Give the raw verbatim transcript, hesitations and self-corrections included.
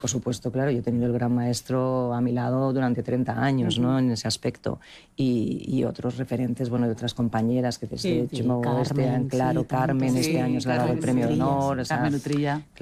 Por supuesto, claro, yo he tenido el gran maestro a mi lado durante treinta años, Ujú. ¿no? En ese aspecto. Y, y otros referentes, bueno, de otras compañeras que desde Sí. hecho Sí, este año, Carmen, sí, claro, Carmen tantos. este Sí, año se le ha dado Carmen el premio de Utrilla, honor, sí. o sea, Carmen Utrilla.